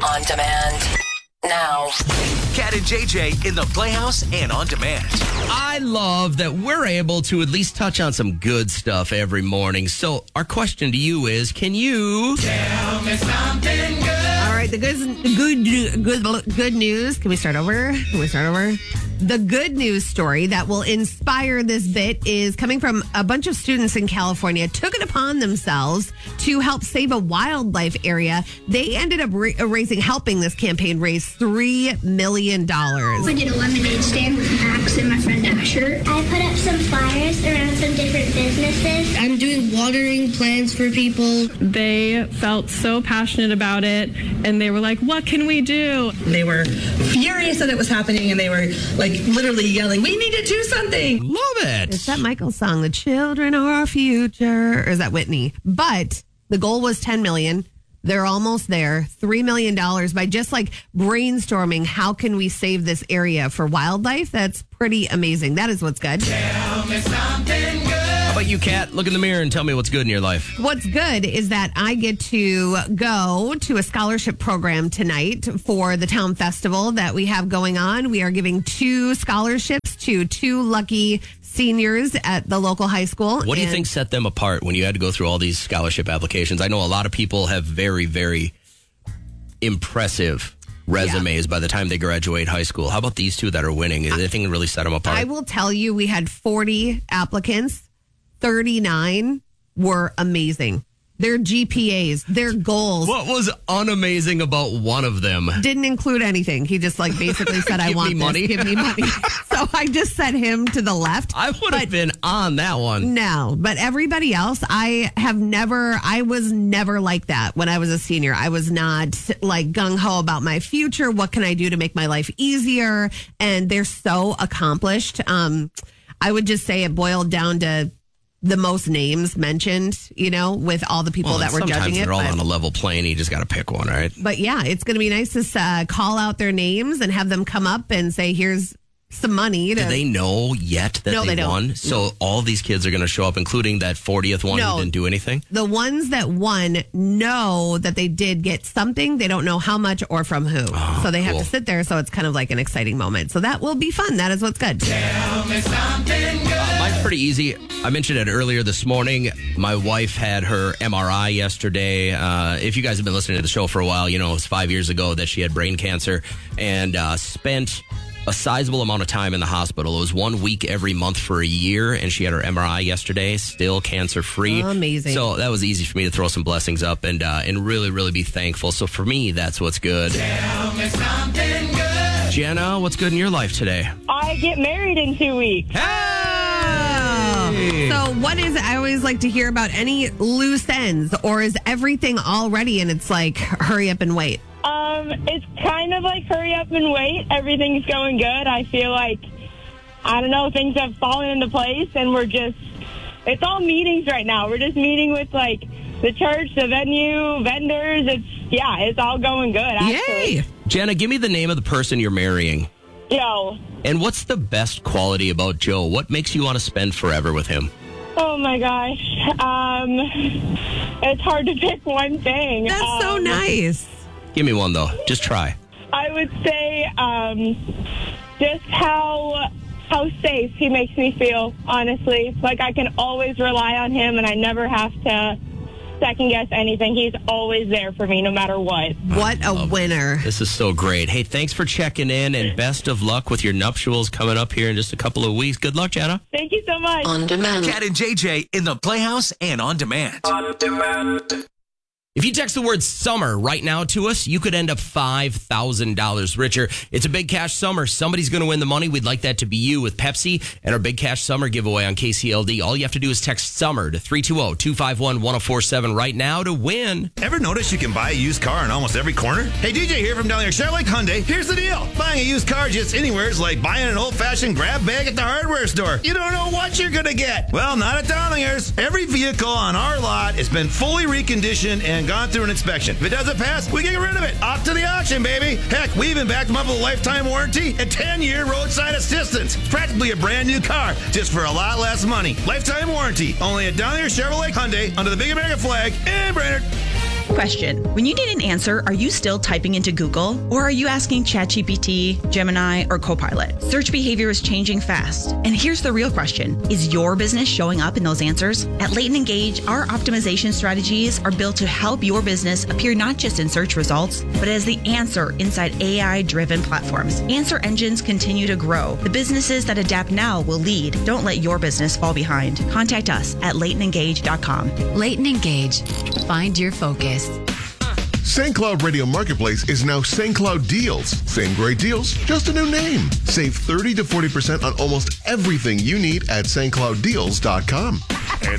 On demand. Now. Cat and JJ in the Playhouse and on demand. I love that we're able to at least touch on some good stuff every morning. So our question to you is, can you Tell me something good. All right, the good news. Can we start over? The good news story that will inspire this bit is coming from a bunch of students in California took it upon themselves to help save a wildlife area. They ended up helping this campaign raise $3 million. We did a lemonade stand with Max and my friend Asher. I put up some flyers around some different businesses. I'm doing watering plans for people. They felt so passionate about it, and they were like, what can we do? They were furious that it was happening, and they were like literally yelling, we need to do something. love it? It's that Michael song, The Children Are Our Future, or is that Whitney? But the goal was $10 million. They're almost there. $3 million by just like brainstorming how can we save this area for wildlife. That's pretty amazing. That is what's good. Tell me something good. How about you, Kat? Look in the mirror and tell me what's good in your life. What's good is that I get to go to a scholarship program tonight for the town festival that we have going on. We are giving 2 scholarships to 2 lucky seniors at the local high school. What do you think set them apart when you had to go through all these scholarship applications? I know a lot of people have very, very impressive resumes by the time they graduate high school. How about these 2 that are winning? Is anything really set them apart? I will tell you, we had 40 applicants. 39 were amazing. Their GPAs, their goals. What was unamazing about one of them? Didn't include anything. He just like basically said, I want me this. money. Give me money. So I just set him to the left. I would have been on that one. No, but everybody else, I was never like that when I was a senior. I was not like gung-ho about my future. What can I do to make my life easier? And they're so accomplished. I would just say it boiled down to the most names mentioned, with all the people that were judging it. Sometimes they're all on a level plane. You just got to pick one, right? But yeah, it's going to be nice to call out their names and have them come up and say, here's some money. Do they know yet that they won? Don't. So all these kids are going to show up, including that 40th one who didn't do anything? The ones that won know that they did get something. They don't know how much or from who. So they have to sit there. So it's kind of like an exciting moment. So that will be fun. That is what's good. Tell me something good. Mine's pretty easy. I mentioned it earlier this morning. My wife had her MRI yesterday. If you guys have been listening to the show for a while, it was 5 years ago that she had brain cancer and spent a sizable amount of time in the hospital. It was 1 week every month for a year, and she had her MRI yesterday, still cancer-free. Amazing. So that was easy for me to throw some blessings up and really, really be thankful. So for me, that's what's good. Tell me something good. Jenna, what's good in your life today? I get married in 2 weeks. Hey! So what is, I always like to hear about any loose ends, or is everything all ready and it's like, hurry up and wait? It's kind of like hurry up and wait. Everything's going good. I feel like, I don't know, things have fallen into place, and it's all meetings right now. We're just meeting with like the church, the venue, vendors. It's all going good, actually. Yay! Jenna, give me the name of the person you're marrying. Joe. And what's the best quality about Joe? What makes you want to spend forever with him? Oh my gosh. It's hard to pick one thing. That's so nice. Give me one, though. Just try. I would say just how safe he makes me feel, honestly. Like I can always rely on him, and I never have to second-guess anything. He's always there for me, no matter what. What a winner. This is so great. Hey, thanks for checking in, and best of luck with your nuptials coming up here in just a couple of weeks. Good luck, Jenna. Thank you so much. On demand. Cat and JJ in the Playhouse and on demand. On demand. If you text the word summer right now to us, you could end up $5,000 richer. It's a big cash summer. Somebody's going to win the money. We'd like that to be you with Pepsi and our big cash summer giveaway on KCLD. All you have to do is text summer to 320-251-1047 right now to win. Ever notice you can buy a used car in almost every corner? Hey, DJ here from down there, Chevrolet Hyundai. Here's the deal. Buying a used car just anywhere is like buying an old-fashioned grab bag at the hardware store. You don't know what you're going to get. Well, not at Downingers. Every vehicle on our lot has been fully reconditioned and gone through an inspection. If it doesn't pass, we get rid of it. Off to the auction, baby. Heck, we even backed them up with a lifetime warranty and 10-year roadside assistance. It's practically a brand new car, just for a lot less money. Lifetime warranty, only at Down Here Chevrolet Hyundai, under the Big American flag in Brainerd. Question. When you need an answer, are you still typing into Google? Or are you asking ChatGPT, Gemini, or Copilot? Search behavior is changing fast. And here's the real question. Is your business showing up in those answers? At Leighton Engage, our optimization strategies are built to help your business appear not just in search results, but as the answer inside AI-driven platforms. Answer engines continue to grow. The businesses that adapt now will lead. Don't let your business fall behind. Contact us at LeightonEngage.com. Leighton Engage. Find your focus. St. Cloud Radio Marketplace is now St. Cloud Deals. Same great deals, just a new name. Save 30 to 40% on almost everything you need at stclouddeals.com. And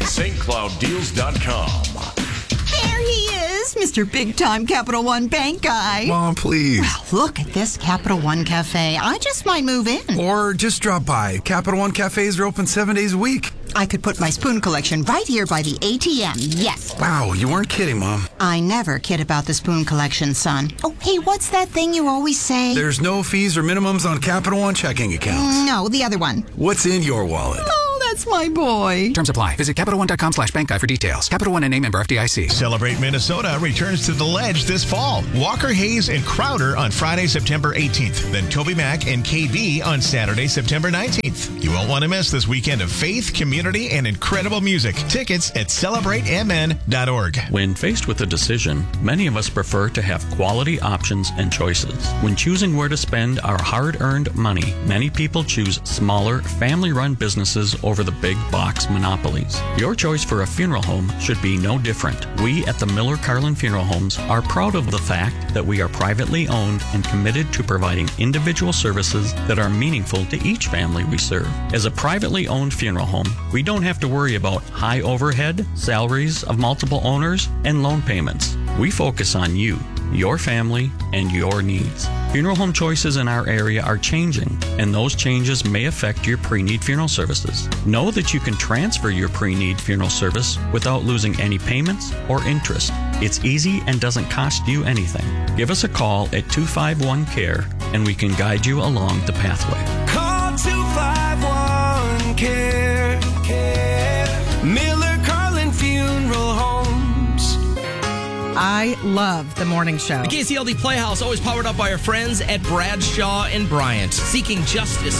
stclouddeals.com. There he is, Mr. Big Time Capital One Bank guy. Mom, please. Well, look at this Capital One Cafe. I just might move in. Or just drop by. Capital One cafes are open 7 days a week. I could put my spoon collection right here by the ATM, yes. Wow, you weren't kidding, Mom. I never kid about the spoon collection, son. Oh, hey, what's that thing you always say? There's no fees or minimums on Capital One checking accounts. No, the other one. What's in your wallet? Oh, that's my boy. Terms apply. Visit CapitalOne.com/bank guide for details. Capital One and name member FDIC. Celebrate Minnesota returns to the Ledge this fall. Walker Hayes and Crowder on Friday, September 18th. Then Toby Mac and KB on Saturday, September 19th. You won't want to miss this weekend of faith, community, and incredible music. Tickets at CelebrateMN.org. When faced with a decision, many of us prefer to have quality options and choices. When choosing where to spend our hard-earned money, many people choose smaller, family-run businesses over the big box monopolies. Your choice for a funeral home should be no different. We at the Miller Carlin Funeral Homes are proud of the fact that we are privately owned and committed to providing individual services that are meaningful to each family we serve. As a privately owned funeral home, we don't have to worry about high overhead, salaries of multiple owners, and loan payments. We focus on you, your family, and your needs. Funeral home choices in our area are changing, and those changes may affect your pre-need funeral services. Know that you can transfer your pre-need funeral service without losing any payments or interest. It's easy and doesn't cost you anything. Give us a call at 251-CARE, and we can guide you along the pathway. Call 251-CARE. Miller Carlin Funeral Homes. I love the morning show. The KCLD Playhouse, always powered up by our friends at Bradshaw and Bryant, seeking justice